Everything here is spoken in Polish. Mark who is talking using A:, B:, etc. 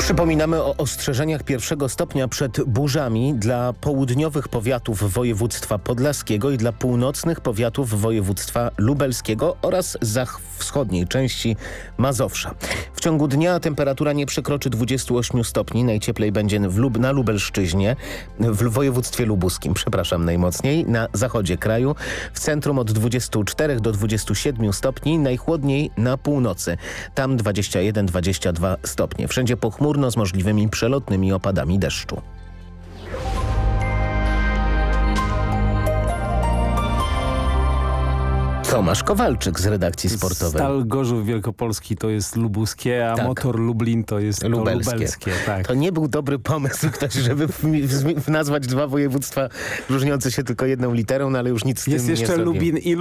A: Przypominamy o ostrzeżeniach pierwszego stopnia przed burzami dla południowych powiatów województwa podlaskiego i dla północnych powiatów województwa lubelskiego oraz wschodniej części Mazowsza. W ciągu dnia temperatura nie przekroczy 28 stopni. Najcieplej będzie na Lubelszczyźnie, w województwie lubuskim, najmocniej, na zachodzie kraju. W centrum od 24 do 27 stopni, najchłodniej na północy. Tam 21-22 stopnie. Wszędzie pochmurno z możliwymi przelotnymi opadami deszczu. Tomasz Kowalczyk z redakcji sportowej.
B: Stal Gorzów Wielkopolski to jest lubuskie, a Motor Lublin to jest lubelskie. Tak.
A: To nie był dobry pomysł ktoś, żeby nazwać dwa województwa różniące się tylko jedną literą, no ale już nic z tym nie
B: jest jeszcze
A: zrobił.
B: Lubin i